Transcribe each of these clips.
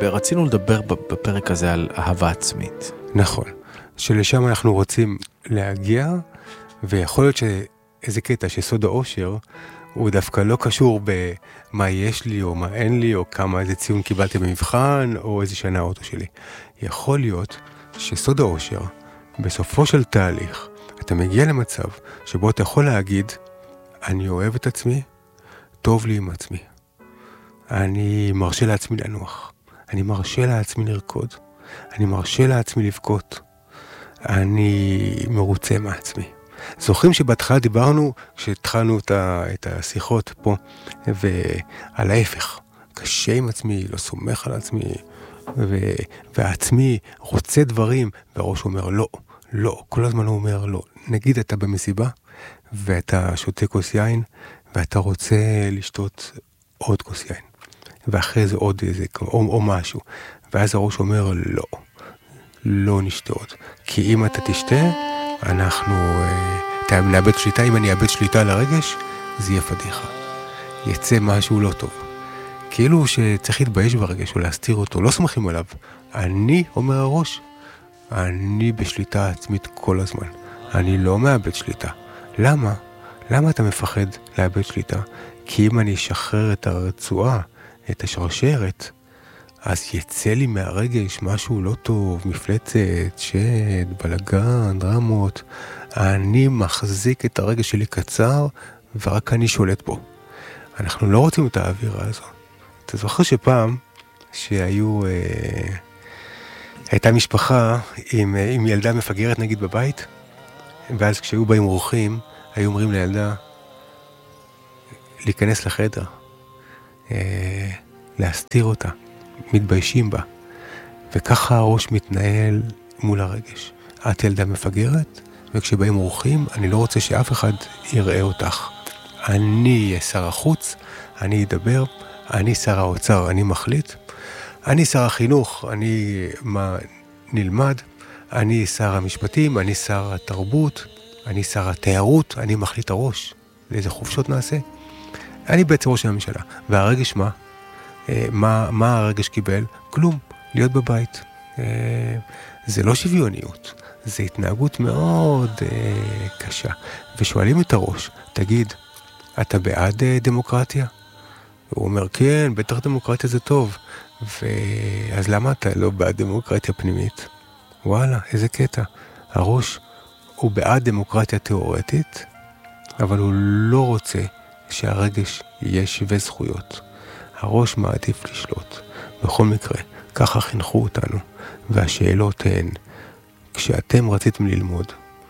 ורצינו לדבר בפרק הזה על אהבה עצמית. נכון, שלשם אנחנו רוצים להגיע, ויכול להיות שאיזה קטע שסוד האושר, הוא דווקא לא קשור במה יש לי או מה אין לי, או כמה איזה ציון קיבלתי במבחן, או איזה שנה האוטו שלי. יכול להיות שסוד האושר, בסופו של תהליך, אתה מגיע למצב שבו אתה יכול להגיד, אני אוהב את עצמי, טוב לי עם עצמי. אני מרשה לעצמי לנוח. אני מרשה לעצמי לרקוד. אני מרשה לעצמי לבכות. אני מרוצה מעצמי. זוכרים שבהתחלה דיברנו, כשהתחלנו את השיחות פה, ועל ההפך, קשה עם עצמי, לא סומך על עצמי, והעצמי רוצה דברים, והראש אומר לא, לא, כל הזמן הוא אומר לא. נגיד אתה במסיבה, ואתה שותה כוס יין, ואתה רוצה לשתות עוד כוס יין, ואחרי זה עוד איזה, או משהו, ואז הראש אומר לא, לא נשתה עוד, כי אם אתה תשתה, אתה נאבד שליטה, אם אני אאבד שליטה על הרגש, זה יהיה פדיחה. יצא משהו לא טוב. כאילו שצריך להתבייש ברגש או להסתיר אותו, לא סומכים עליו. אני, אומר הראש, אני בשליטה עצמית כל הזמן. אני לא מאבד שליטה. למה? למה אתה מפחד לאבד שליטה? כי אם אני אשחרר את הרצועה, את השרשרת, אז יצא לי מהרגש משהו לא טוב, מפלצת, שד, בלגן, דרמות. אני מחזיק את הרגש שלי קצר, ורק אני שולט בו. אנחנו לא רוצים את האווירה הזו. אתה זוכר שפעם, הייתה משפחה עם ילדה מפגרת נגיד בבית, ואז כשהיו באים אורחים, היו אומרים לילדה, להיכנס לחדר, להסתיר אותה. מתביישים בה, וככה הראש מתנהל מול הרגש. את ילדה מפגרת, וכשבאים אורחים, אני לא רוצה שאף אחד יראה אותך. אני אהיה שר החוץ, אני אדבר, אני שר האוצר, אני מחליט, אני שר החינוך, אני מה נלמד, אני שר המשפטים, אני שר התרבות, אני שר התיירות, אני מחליט הראש, לאיזה חופשות נעשה. אני בעצם ראש הממשלה, והרגש מה? מה הרגש קיבל? כלום, להיות בבית. זה לא שוויוניות, זה התנהגות מאוד קשה. ושואלים את הראש, תגיד, אתה בעד דמוקרטיה? הוא אומר, כן, בטח דמוקרטיה זה טוב. אז למה אתה לא בעד דמוקרטיה פנימית? וואלה, איזה קטע. הראש הוא בעד דמוקרטיה תיאורטית, אבל הוא לא רוצה שהרגש יהיה שווה זכויות. הראש מעדיף לשלוט. בכל מקרה, ככה חינכו אותנו. והשאלות הן, כשאתם רציתם ללמוד,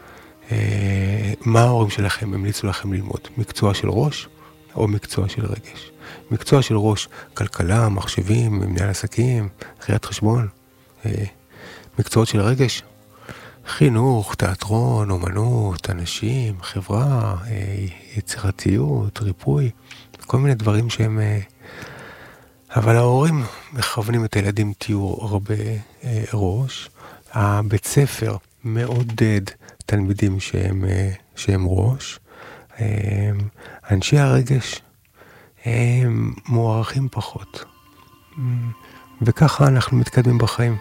מה ההורים שלכם המליצו לכם ללמוד? מקצוע של ראש או מקצוע של רגש? מקצוע של ראש, כלכלה, מחשבים, מנהל עסקים, ראיית חשבון. מקצועות של רגש, חינוך, תיאטרון, אומנות, אנשים, חברה, יצירתיות, ריפוי, כל מיני דברים שהם... אבל ההורים מכוונים את הילדים תיאור הרבה ראש. הבית ספר מעודד תלמידים שהם ראש. אנשי הרגש הם מוערכים פחות. וככה אנחנו מתקדמים בחיים.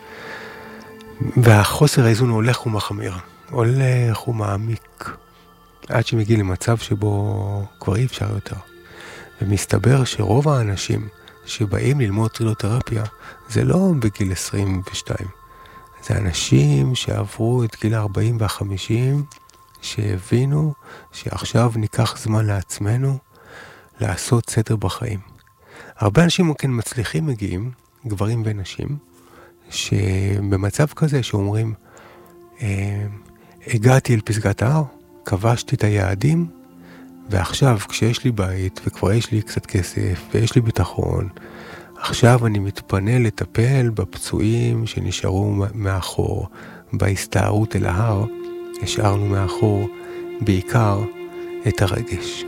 והחוסר האיזון הולך ומחמיר. הולך ומעמיק. עד שמגיע למצב שבו כבר אי אפשר יותר. ומסתבר שרוב האנשים שבאים ללמוד טרילותרפיה, זה לא בגיל 22. זה אנשים שעברו את גיל 40 ו-50, שהבינו שעכשיו ניקח זמן לעצמנו לעשות סדר בחיים. הרבה אנשים כן מצליחים מגיעים, גברים ונשים, שבמצב כזה שאומרים, הגעתי אל פסגת ההר, כבשתי את היעדים, ועכשיו כשיש לי בית וכבר יש לי קצת כסף ויש לי ביטחון, עכשיו אני מתפנה לטפל בפצועים שנשארו מאחור, בהסתערות אל ההר, השארנו מאחור בעיקר את הרגש.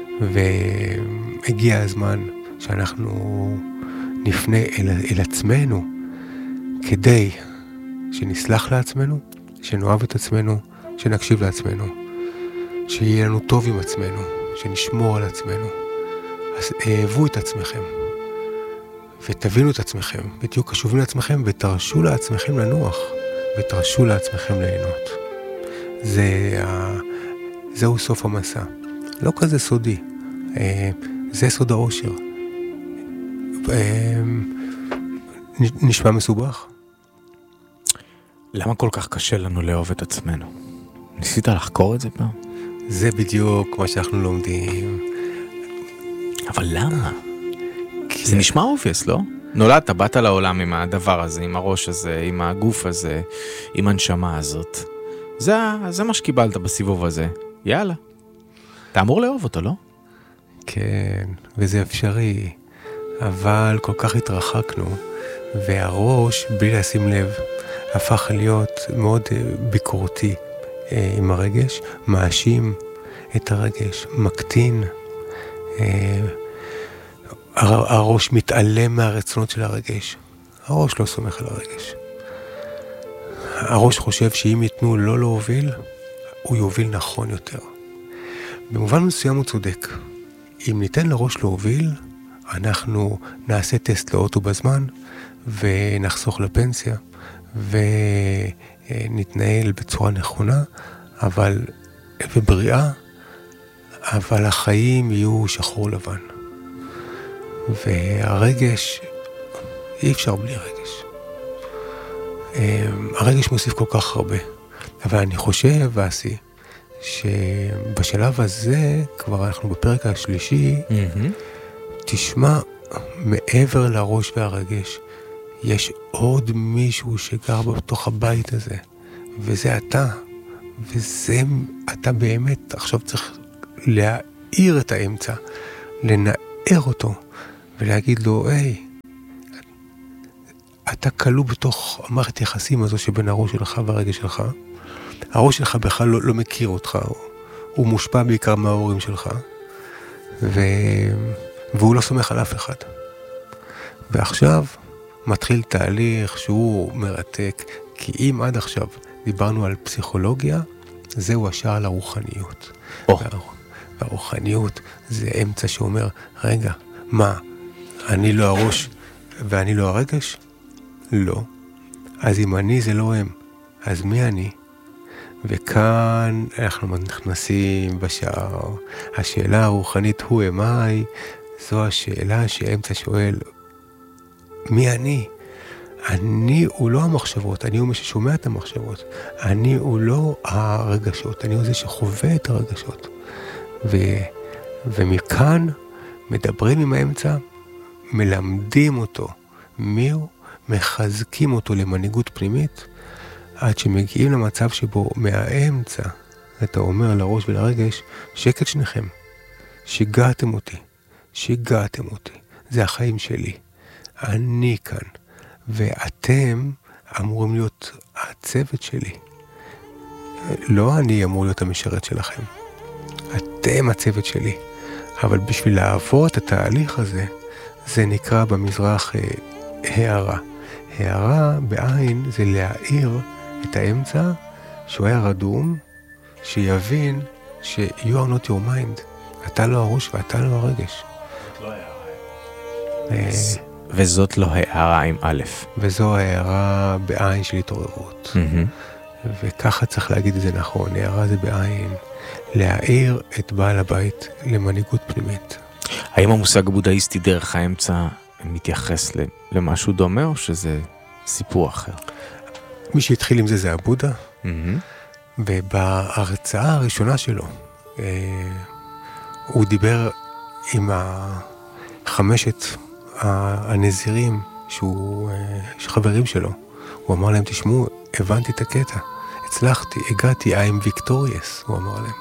והגיע הזמן שאנחנו נפנה אל עצמנו, כדי שנסלח לעצמנו, שנאהב את עצמנו, שנקשיב לעצמנו, שיהיה לנו טוב עם עצמנו, שנשמור על עצמנו. אז אהבו את עצמכם. ותבינו את עצמכם, ותהיו קשובים לעצמכם, ותרשו לעצמכם לנוח, ותרשו לעצמכם ליהנות. זהו סוף המסע. לא כזה סודי. זה סוד האושר. נשמע מסובך? למה כל כך קשה לנו לאהוב את עצמנו? ניסית לחקור את זה פעם? זה בדיוק מה שאנחנו לומדים. אבל למה? זה נשמע אובייס, לא? נולדת, באת לעולם עם הדבר הזה, עם הראש הזה, עם הגוף הזה, עם הנשמה הזאת. זה מה שקיבלת בסיבוב הזה. יאללה. אתה אמור לאהוב אותו, לא? כן, וזה אפשרי. אבל כל כך התרחקנו, והראש, בלי לשים לב, הפך להיות מאוד ביקורתי עם הרגש, מאשים את הרגש, מקטין. הראש מתעלם מהרצונות של הרגש. הראש לא סומך על הרגש. הראש חושב שאם ייתנו לא להוביל, הוא יוביל נכון יותר. במובן מסוים הוא צודק. אם ניתן לראש להוביל, אנחנו נעשה טסט לאוטו בזמן, ונחסוך לפנסיה, ונתנהל בצורה נכונה, ובריאה, אבל החיים יהיו שחור לבן. והרגש, אי אפשר בלי רגש. הרגש מוסיף כל כך הרבה. אבל אני חושב, ועשי, שבשלב הזה, כבר אנחנו בפרק השלישי, תשמע, מעבר לראש והרגש, יש עוד מישהו שגר בתוך הבית הזה, וזה אתה, וזה אתה באמת עכשיו צריך להאיר את האמצע, לנער אותו, ולהגיד לו, היי, אתה כלוא בתוך מערכת יחסים הזו שבין הראש שלך והרגש שלך. הראש שלך בכלל לא מכיר אותך, הוא מושפע בעיקר מההורים שלך, והוא לא סומך על אף אחד. ועכשיו מתחיל תהליך שהוא מרתק, כי אם עד עכשיו דיברנו על פסיכולוגיה, זהו השער לרוחניות. והרוחניות זה אמצע שאומר, רגע, מה, אני לא הראש ואני לא הרגש? לא. אז אם אני זה לא הם, אז מי אני? וכאן אנחנו נכנסים בשער. השאלה הרוחנית הוא אמי, זו השאלה שהאמצע שואל, מי אני? אני הוא לא המחשבות, אני הוא מי ששומע את המחשבות. אני הוא לא הרגשות, אני הוא זה שחווה את הרגשות. ומכאן מדברים עם האמצע, מלמדים אותו מי הוא, מחזקים אותו למנהיגות פנימית, עד שמגיעים למצב שבו מהאמצע, אתה אומר לראש ולרגש, שקט שניכם, שיגעתם אותי, זה החיים שלי, אני כאן, ואתם אמורים להיות הצוות שלי, לא אני אמור להיות המשרת שלכם, אתם הצוות שלי, אבל בשביל לעבור את התהליך הזה, זה נקרא במזרח הערה. הערה בעין זה להאיר את האמצע שהוא היה רדום, שיבין ש- you are not your mind. אתה לא הראש ואתה לא הרגש. וזאת לא הערה עם א'. וזו הערה בעין של התעוררות. וככה צריך להגיד את זה נכון. הערה זה בעין. להאיר את בעל הבית למנהיגות פנימית. האם המושג הבודהיסטי דרך האמצע מתייחס למשהו דומה, או שזה סיפור אחר? מי שהתחיל עם זה הבודה, ובהרצאה הראשונה שלו, הוא דיבר עם חמשת הנזירים, שחברים שלו. הוא אמר להם, תשמעו, הבנתי את הקטע, הצלחתי, הגעתי, I'm victorious, הוא אמר להם.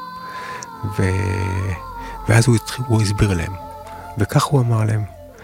ואז הוא הסביר להם, וכך הוא אמר להם,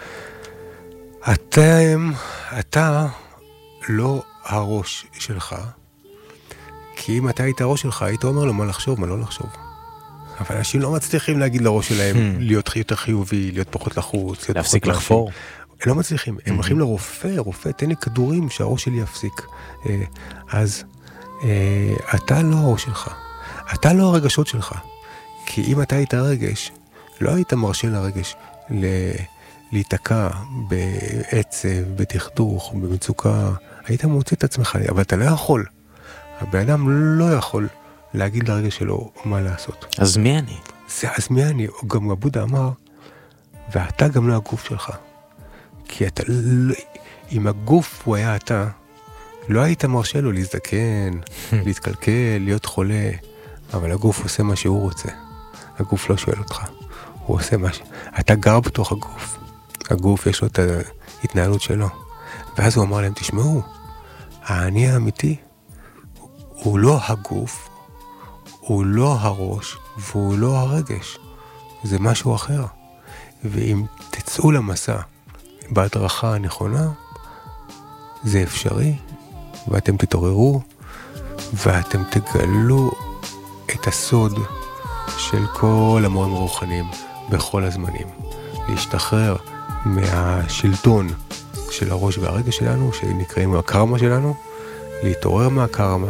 אתה לא הראש שלך, כי אם אתה היית הראש שלך, היית אומר לו מה לחשוב, מה לא לחשוב. אבל אנשים לא מצליחים להגיד לראש שלהם להיות יותר חיובי, להיות פחות לחוץ, להפסיק לחפור. הם לא מצליחים, הם הולכים לרופא, רופא, תן לי כדורים שהראש שלי יפסיק. אז אתה לא הראש שלך, אתה לא הרגשות שלך, כי אם אתה היית הרגש, לא היית מרשה לרגש להיתקע בעצב, בתכדוך, במצוקה, היית מוציא את עצמך, אבל אתה לא יכול. הבן אדם לא יכול להגיד לרגש שלו מה לעשות. אז מי אני? אז מי אני? גם הבודה אמר, ואתה גם לא הגוף שלך. כי אתה, אם הגוף הוא היה אתה, לא היית מרשה לו להזדקן, להתקלקל, להיות חולה, אבל הגוף עושה מה שהוא רוצה. הגוף לא שואל אותך. הוא עושה מה אתה גר בתוך הגוף. הגוף יש לו את ההתנהלות שלו. ואז הוא אמר להם, תשמעו, האני האמיתי הוא לא הגוף, הוא לא הראש, והוא לא הרגש. זה משהו אחר. ואם תצאו למסע בהדרכה הנכונה, זה אפשרי, ואתם תתעוררו, ואתם תגלו את הסוד של כל המורים הרוחניים בכל הזמנים. להשתחרר מהשלטון של הראש והרגש שלנו, שנקראים הקרמה שלנו, להתעורר מהקרמה,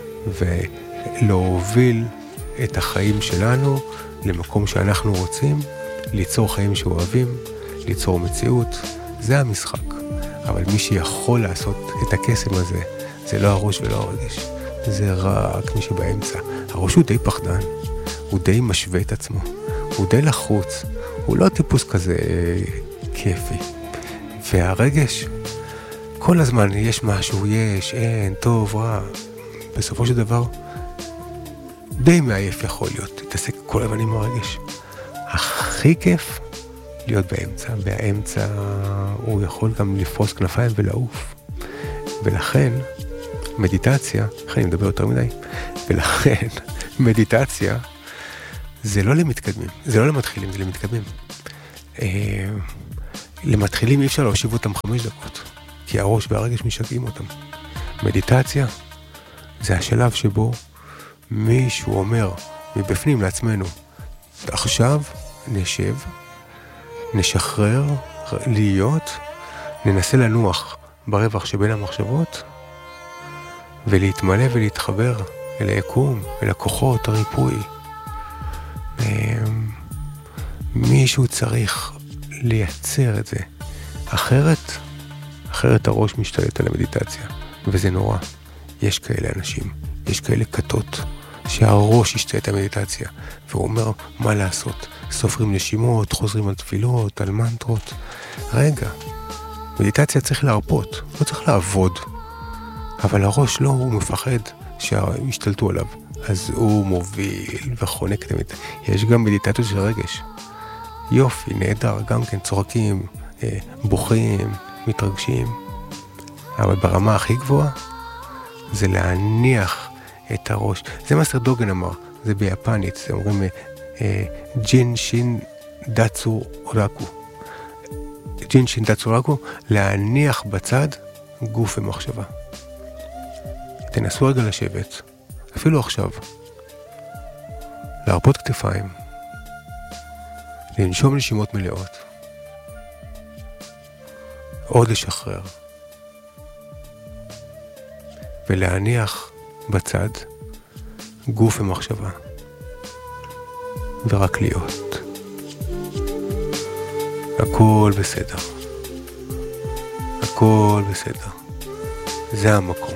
ולהוביל את החיים שלנו למקום שאנחנו רוצים, ליצור חיים שאוהבים, ליצור מציאות. זה המשחק. אבל מי שיכול לעשות את הקסם הזה, זה לא הראש ולא הרגש. זה רק מי שבאמצע. הראש הוא די פחדן, הוא די משווה את עצמו, הוא די לחוץ, הוא לא טיפוס כזה כיפי. והרגש, כל הזמן יש משהו, יש, אין, טוב, רע. בסופו של דבר, די מעייף יכול להיות, תתעסק כל הזמן עם הרגש. הכי כיף להיות באמצע. באמצע הוא יכול גם לפרוס כנפיים ולעוף. ולכן, מדיטציה, איך אני מדבר יותר מדי? ולכן, מדיטציה, זה לא למתקדמים, זה לא למתחילים, זה למתקדמים. למתחילים אי אפשר להושיב אותם 5 דקות, כי הראש והרגש משגעים אותם. מדיטציה, זה השלב שבו מישהו אומר מבפנים לעצמנו, עכשיו נשב, נשחרר להיות, ננסה לנוח ברווח שבין המחשבות, ולהתמלא ולהתחבר אל היקום, אל הכוחות, הריפוי. מישהו צריך לייצר את זה. אחרת הראש משתלט על המדיטציה, וזה נורא. יש כאלה אנשים, יש כאלה כתות, שהראש ישתלט על המדיטציה, והוא אומר מה לעשות. סופרים נשימות, חוזרים על תפילות, על מנטרות. רגע, מדיטציה צריך להרפות, לא צריך לעבוד. אבל הראש לא, הוא מפחד שישתלטו עליו. אז הוא מוביל וחונק את המדיטציה. יש גם מדיטציות של רגש. יופי, נהדר, גם כן צוחקים, בוכים, מתרגשים. אבל ברמה הכי גבוהה, זה להניח את הראש. זה מה סר דוגן אמר, זה ביפנית, זה אומרים ג'ין שין דאצו רקו. ג'ין שין דאצו רקו, להניח בצד גוף ומחשבה. תנסו רגע לשבת, אפילו עכשיו, להרפות כתפיים, לנשום נשימות מלאות, עוד לשחרר, ולהניח בצד גוף ומחשבה, ורק להיות. הכל בסדר. הכל בסדר. זה המקום.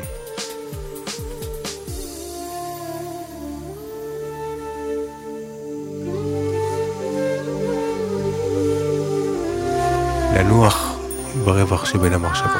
לנוח ברווח שבין המחשבות.